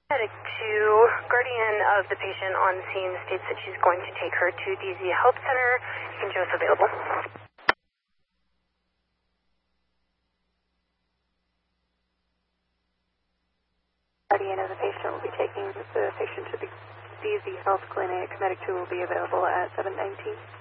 Medic 2, guardian of the patient on scene states that she's going to take her to DZ Health Center. You can show us available. Guardian of the patient will be taking the patient to the DZ Health Clinic. Medic 2 will be available at 7:19.